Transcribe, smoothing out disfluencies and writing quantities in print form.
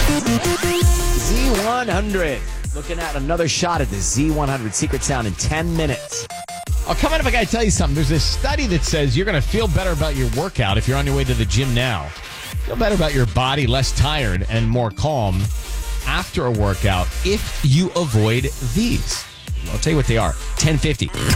Z100. Looking at another shot at the Z100 Secret Sound in 10 minutes. Oh, coming up, I got to tell you something. There's this study that says you're going to feel better about your workout if you're on your way to the gym now. Feel better about your body, less tired and more calm after a workout if you avoid these. I'll tell you what they are. 1050.